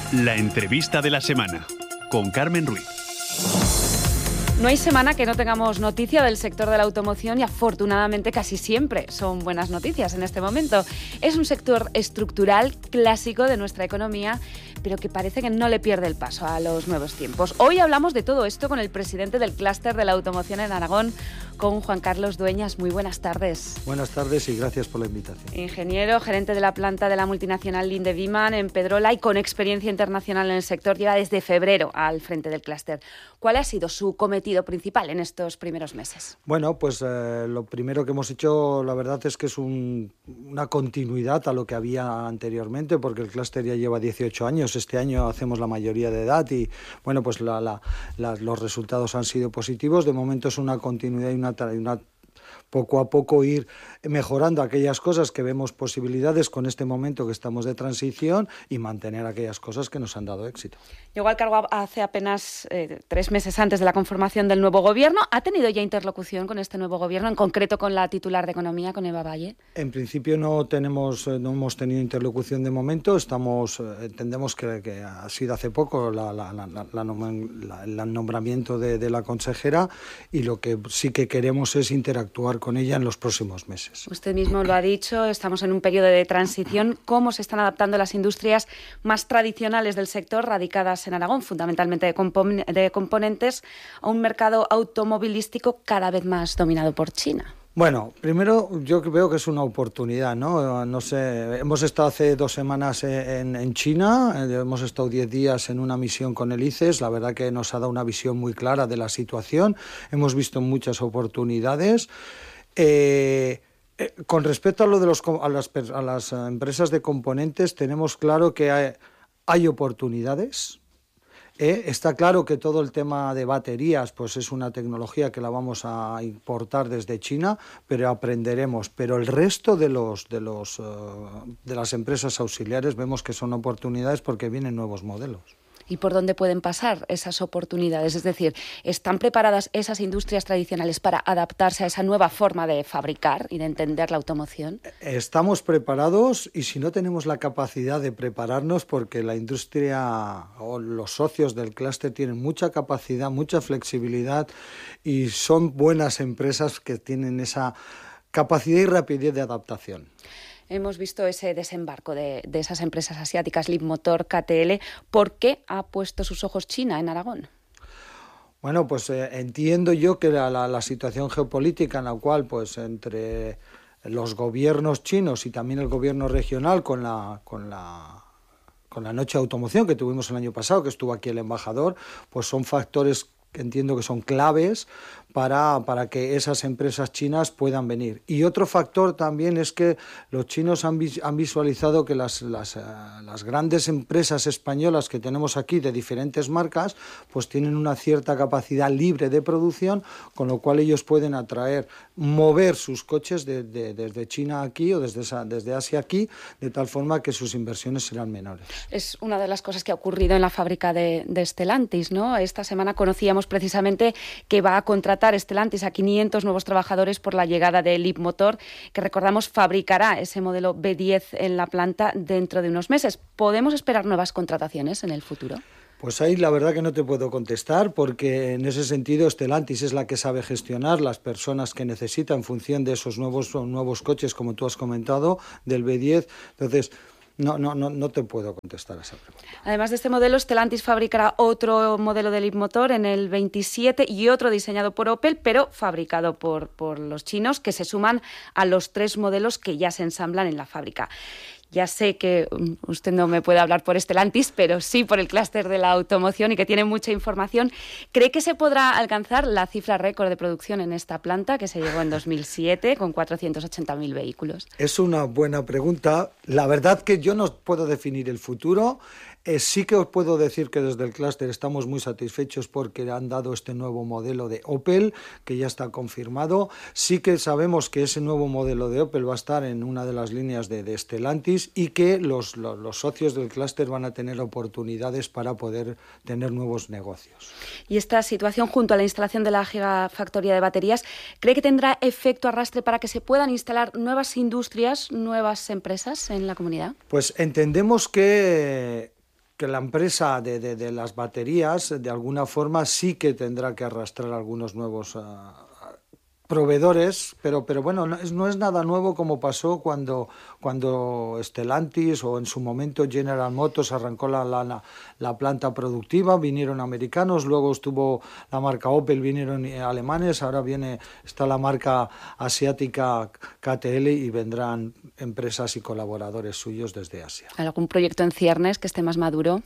La entrevista de la semana, con Carmen Ruiz. No hay semana que no tengamos noticia del sector de la automoción y afortunadamente casi siempre son buenas noticias en este momento. Es un sector estructural clásico de nuestra economía, pero que parece que no le pierde el paso a los nuevos tiempos. Hoy hablamos de todo esto con el presidente del clúster de la automoción en Aragón, con Juan Carlos Dueñas. Muy buenas tardes. Buenas tardes y gracias por la invitación. Ingeniero, gerente de la planta de la multinacional Linde Viman en Pedrola y con experiencia internacional en el sector, lleva desde febrero al frente del clúster. ¿Cuál ha sido su cometido principal en estos primeros meses? Bueno, pues lo primero que hemos hecho, la verdad es que es una continuidad a lo que había anteriormente, porque el clúster ya lleva 18 años. Este año hacemos la mayoría de edad y, bueno, pues los resultados han sido positivos. De momento es una continuidad y una poco a poco ir mejorando aquellas cosas que vemos posibilidades con este momento que estamos de transición y mantener aquellas cosas que nos han dado éxito. Llegó al cargo hace apenas 3 meses antes de la conformación del nuevo gobierno. ¿Ha tenido ya interlocución con este nuevo gobierno, en concreto con la titular de Economía, con Eva Valle? En principio no hemos tenido interlocución de momento. Entendemos que ha sido hace poco el nombramiento de la consejera y lo que sí que queremos es interactuar con ella en los próximos meses. Usted mismo lo ha dicho, estamos en un periodo de transición. ¿Cómo se están adaptando las industrias más tradicionales del sector, radicadas en Aragón, fundamentalmente de componentes, a un mercado automovilístico cada vez más dominado por China? Bueno, primero yo veo que es una oportunidad, ¿no? No sé, hemos estado hace 2 semanas en China, hemos estado 10 días en una misión con el ICES, la verdad que nos ha dado una visión muy clara de la situación, hemos visto muchas oportunidades. Con respecto a lo de a las empresas de componentes, tenemos claro que hay oportunidades. Está claro que todo el tema de baterías pues es una tecnología que la vamos a importar desde China, pero aprenderemos. Pero el resto de las empresas auxiliares vemos que son oportunidades porque vienen nuevos modelos. ¿Y por dónde pueden pasar esas oportunidades? Es decir, ¿están preparadas esas industrias tradicionales para adaptarse a esa nueva forma de fabricar y de entender la automoción? Estamos preparados y si no tenemos la capacidad de prepararnos, porque la industria o los socios del clúster tienen mucha capacidad, mucha flexibilidad y son buenas empresas que tienen esa capacidad y rapidez de adaptación. Hemos visto ese desembarco de esas empresas asiáticas, Leapmotor, KTL. ¿Por qué ha puesto sus ojos China en Aragón? Bueno, pues entiendo yo que la situación geopolítica en la cual, pues entre los gobiernos chinos y también el gobierno regional con la noche de automoción que tuvimos el año pasado, que estuvo aquí el embajador, pues son factores que entiendo que son claves para que esas empresas chinas puedan venir. Y otro factor también es que los chinos han visualizado que las grandes empresas españolas que tenemos aquí de diferentes marcas pues tienen una cierta capacidad libre de producción, con lo cual ellos pueden mover sus coches desde China aquí o desde Asia aquí, de tal forma que sus inversiones serán menores. Es una de las cosas que ha ocurrido en la fábrica de Stellantis, ¿no? Esta semana conocíamos precisamente que va a contratar Stellantis a 500 nuevos trabajadores por la llegada de Leapmotor, que recordamos fabricará ese modelo B10 en la planta dentro de unos meses. ¿Podemos esperar nuevas contrataciones en el futuro? Pues ahí la verdad que no te puedo contestar, porque en ese sentido Stellantis es la que sabe gestionar las personas que necesita en función de esos nuevos coches, como tú has comentado, del B10. Entonces, no te puedo contestar a esa pregunta. Además de este modelo, Stellantis fabricará otro modelo de Leapmotor en el 27 y otro diseñado por Opel, pero fabricado por los chinos, que se suman a los 3 modelos que ya se ensamblan en la fábrica. Ya sé que usted no me puede hablar por Stellantis, pero sí por el clúster de la automoción y que tiene mucha información. ¿Cree que se podrá alcanzar la cifra récord de producción en esta planta que se llegó en 2007 con 480.000 vehículos? Es una buena pregunta. La verdad que yo no puedo definir el futuro. Sí que os puedo decir que desde el clúster estamos muy satisfechos porque han dado este nuevo modelo de Opel, que ya está confirmado. Sí que sabemos que ese nuevo modelo de Opel va a estar en una de las líneas de Stellantis y que los socios del clúster van a tener oportunidades para poder tener nuevos negocios. Y esta situación, junto a la instalación de la gigafactoría de baterías, ¿cree que tendrá efecto arrastre para que se puedan instalar nuevas industrias, nuevas empresas en la comunidad? Pues entendemos que que la empresa de las baterías, de alguna forma, sí que tendrá que arrastrar algunos nuevos proveedores, pero bueno, no es nada nuevo como pasó cuando Stellantis o en su momento General Motors arrancó la planta productiva, vinieron americanos, luego estuvo la marca Opel, vinieron alemanes, ahora está la marca asiática KTL y vendrán empresas y colaboradores suyos desde Asia. ¿Algún proyecto en ciernes que esté más maduro?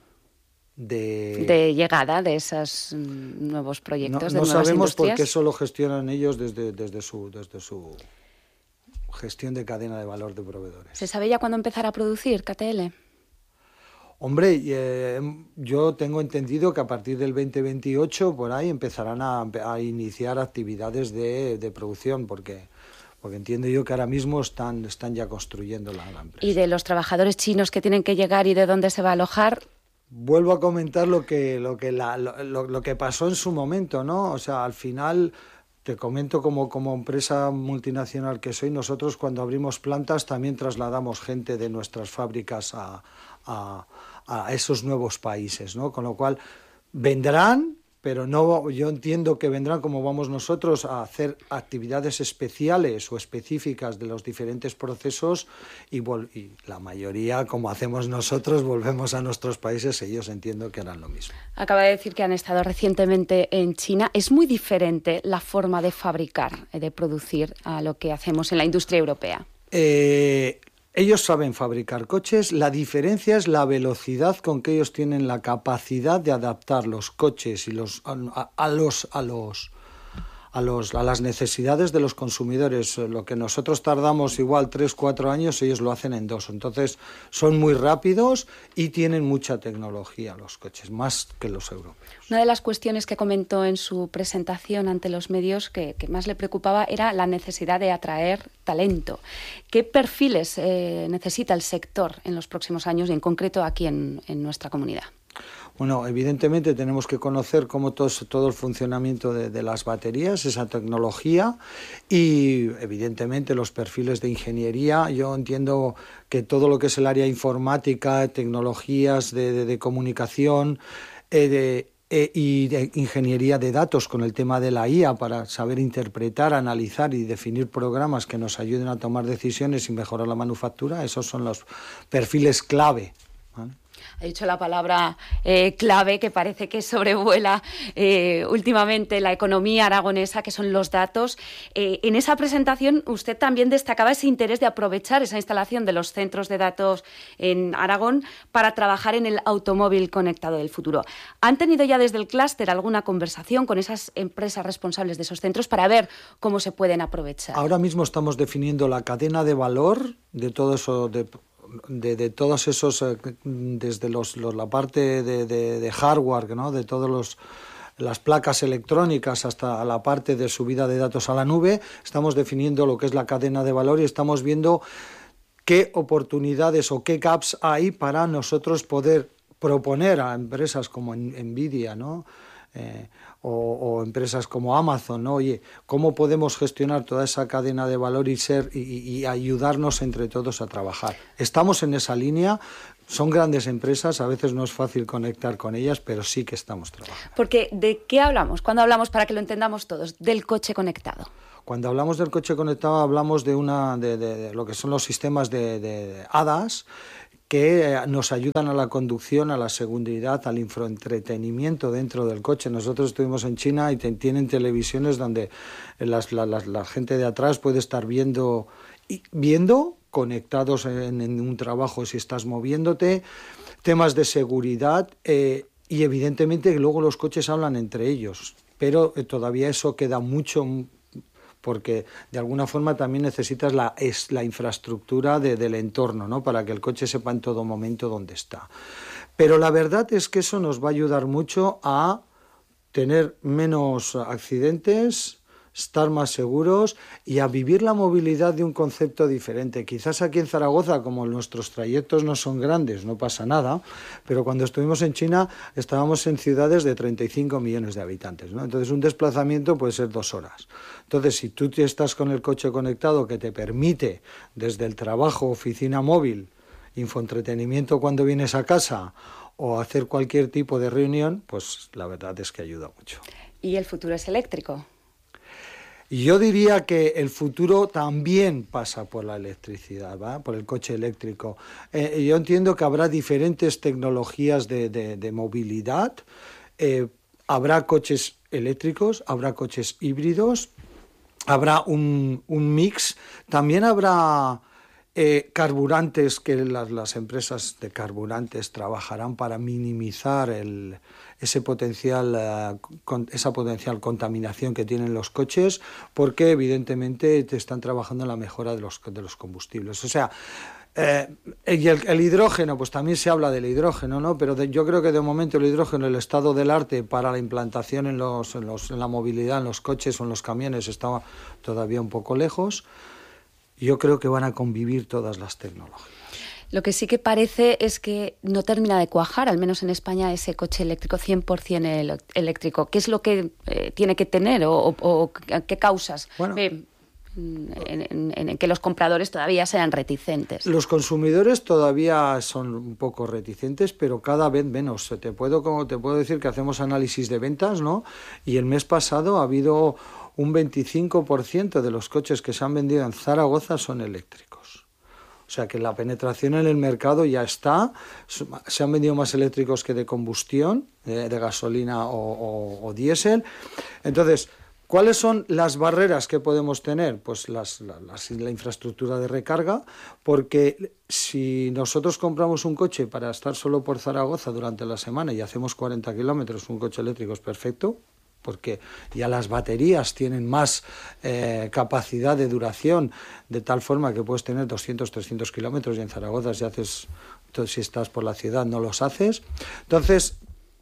De llegada de esos nuevos proyectos, de nuevas industrias. No sabemos por qué eso lo gestionan ellos desde su gestión de cadena de valor de proveedores. ¿Se sabe ya cuándo empezar a producir KTL? Hombre, yo tengo entendido que a partir del 2028 por ahí empezarán a iniciar actividades de producción, porque entiendo yo que ahora mismo están ya construyendo la empresa. ¿Y de los trabajadores chinos que tienen que llegar y de dónde se va a alojar? Vuelvo a comentar lo que pasó en su momento, ¿no? O sea, al final, te comento como empresa multinacional que soy, nosotros cuando abrimos plantas también trasladamos gente de nuestras fábricas a esos nuevos países, ¿no? Con lo cual, vendrán, pero no, yo entiendo que vendrán como vamos nosotros a hacer actividades especiales o específicas de los diferentes procesos y la mayoría, como hacemos nosotros, volvemos a nuestros países, ellos entiendo que harán lo mismo. Acaba de decir que han estado recientemente en China. ¿Es muy diferente la forma de fabricar, de producir, a lo que hacemos en la industria europea? Ellos saben fabricar coches, la diferencia es la velocidad con que ellos tienen la capacidad de adaptar los coches y a las necesidades de los consumidores. Lo que nosotros tardamos igual 3-4 años, ellos lo hacen en 2. Entonces son muy rápidos y tienen mucha tecnología los coches, más que los europeos. Una de las cuestiones que comentó en su presentación ante los medios que más le preocupaba era la necesidad de atraer talento. ¿Qué perfiles necesita el sector en los próximos años y en concreto aquí en nuestra comunidad? Bueno, evidentemente tenemos que conocer todo el funcionamiento de las baterías, esa tecnología y evidentemente los perfiles de ingeniería. Yo entiendo que todo lo que es el área informática, tecnologías de comunicación y de ingeniería de datos con el tema de la IA para saber interpretar, analizar y definir programas que nos ayuden a tomar decisiones y mejorar la manufactura, esos son los perfiles clave, ¿vale? Ha dicho la palabra clave que parece que sobrevuela últimamente la economía aragonesa, que son los datos. En esa presentación usted también destacaba ese interés de aprovechar esa instalación de los centros de datos en Aragón para trabajar en el automóvil conectado del futuro. ¿Han tenido ya desde el clúster alguna conversación con esas empresas responsables de esos centros para ver cómo se pueden aprovechar? Ahora mismo estamos definiendo la cadena de valor de todo eso, de todos esos, desde la parte de hardware, ¿no? De todos las placas electrónicas hasta la parte de subida de datos a la nube. Estamos definiendo lo que es la cadena de valor y estamos viendo qué oportunidades o qué gaps hay para nosotros poder proponer a empresas como Nvidia, ¿no? O empresas como Amazon, ¿no? Oye, ¿cómo podemos gestionar toda esa cadena de valor y ayudarnos entre todos a trabajar? Estamos en esa línea, son grandes empresas, a veces no es fácil conectar con ellas, pero sí que estamos trabajando. Porque, ¿de qué hablamos? Cuando hablamos, para que lo entendamos todos, del coche conectado. Cuando hablamos del coche conectado hablamos de lo que son los sistemas de ADAS, que nos ayudan a la conducción, a la seguridad, al infoentretenimiento dentro del coche. Nosotros estuvimos en China y tienen televisiones donde la gente de atrás puede estar viendo conectados en un trabajo si estás moviéndote, temas de seguridad y evidentemente luego los coches hablan entre ellos, pero todavía eso queda mucho, porque de alguna forma también necesitas la infraestructura del entorno, ¿no? Para que el coche sepa en todo momento dónde está. Pero la verdad es que eso nos va a ayudar mucho a tener menos accidentes, estar más seguros y a vivir la movilidad de un concepto diferente. Quizás aquí en Zaragoza, como nuestros trayectos no son grandes, no pasa nada, pero cuando estuvimos en China estábamos en ciudades de 35 millones de habitantes, ¿no? Entonces un desplazamiento puede ser 2 horas. Entonces si tú estás con el coche conectado que te permite desde el trabajo, oficina móvil, infoentretenimiento cuando vienes a casa o hacer cualquier tipo de reunión, pues la verdad es que ayuda mucho. ¿Y el futuro es eléctrico? Y yo diría que el futuro también pasa por la electricidad, ¿va? Por el coche eléctrico. Yo entiendo que habrá diferentes tecnologías de movilidad. Habrá coches eléctricos, habrá coches híbridos, habrá un mix. También habrá carburantes que las empresas de carburantes trabajarán para minimizar esa potencial contaminación que tienen los coches, porque evidentemente te están trabajando en la mejora de los combustibles. O sea, y el hidrógeno, pues también se habla del hidrógeno, ¿no? Pero yo creo que de momento el hidrógeno, el estado del arte para la implantación en la movilidad, en los coches o en los camiones, está todavía un poco lejos. Yo creo que van a convivir todas las tecnologías. Lo que sí que parece es que no termina de cuajar, al menos en España, ese coche eléctrico 100% eléctrico. ¿Qué es lo que tiene que tener o qué causas ve en que los compradores todavía sean reticentes? Los consumidores todavía son un poco reticentes, pero cada vez menos. Te puedo decir que hacemos análisis de ventas, ¿no? Y el mes pasado ha habido un 25% de los coches que se han vendido en Zaragoza son eléctricos. O sea que la penetración en el mercado ya está. Se han vendido más eléctricos que de combustión, de gasolina o diésel. Entonces, ¿cuáles son las barreras que podemos tener? Pues la infraestructura de recarga, porque si nosotros compramos un coche para estar solo por Zaragoza durante la semana y hacemos 40 kilómetros, un coche eléctrico es perfecto, porque ya las baterías tienen más capacidad de duración, de tal forma que puedes tener 200, 300 kilómetros y en Zaragoza si estás por la ciudad no los haces. Entonces,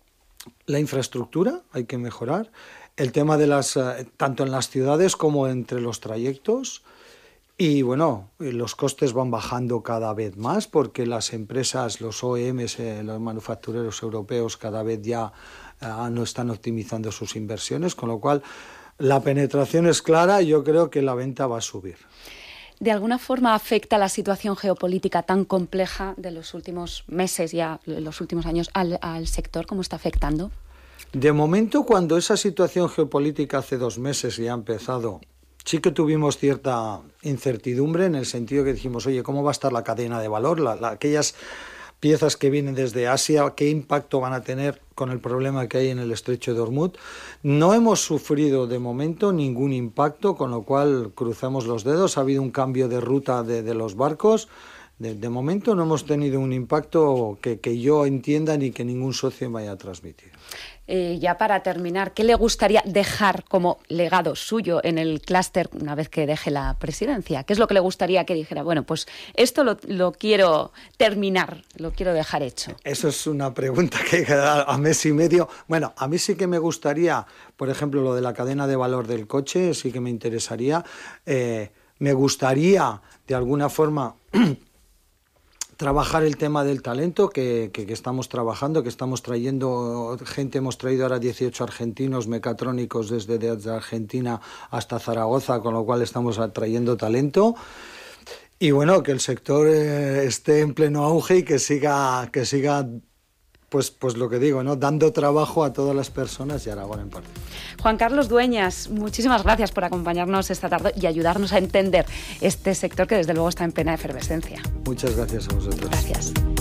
la infraestructura hay que mejorar, el tema de tanto en las ciudades como entre los trayectos. Y bueno, los costes van bajando cada vez más porque las empresas, los OEMs, los manufactureros europeos cada vez ya no están optimizando sus inversiones, con lo cual la penetración es clara y yo creo que la venta va a subir. ¿De alguna forma afecta la situación geopolítica tan compleja de los últimos meses, ya los últimos años, al sector? ¿Cómo está afectando? De momento, cuando esa situación geopolítica hace 2 meses ya ha empezado, sí que tuvimos cierta incertidumbre en el sentido que dijimos, oye, ¿cómo va a estar la cadena de valor? Aquellas piezas que vienen desde Asia, ¿qué impacto van a tener con el problema que hay en el estrecho de Hormuz? No hemos sufrido de momento ningún impacto, con lo cual cruzamos los dedos. Ha habido un cambio de ruta de los barcos. De momento no hemos tenido un impacto que yo entienda ni que ningún socio me haya transmitido. Ya para terminar, ¿qué le gustaría dejar como legado suyo en el clúster una vez que deje la presidencia? ¿Qué es lo que le gustaría que dijera? Bueno, pues esto lo quiero terminar, lo quiero dejar hecho. Eso es una pregunta que queda a mes y medio. Bueno, a mí sí que me gustaría, por ejemplo, lo de la cadena de valor del coche, sí que me interesaría. Me gustaría, de alguna forma, trabajar el tema del talento que estamos trabajando, que estamos trayendo gente. Hemos traído ahora 18 argentinos mecatrónicos desde Argentina hasta Zaragoza, con lo cual estamos atrayendo talento. Y bueno, que el sector esté en pleno auge y que siga pues lo que digo, ¿no? Dando trabajo a todas las personas y a Aragón en parte. Juan Carlos Dueñas, muchísimas gracias por acompañarnos esta tarde y ayudarnos a entender este sector que desde luego está en plena efervescencia. Muchas gracias a vosotros. Gracias.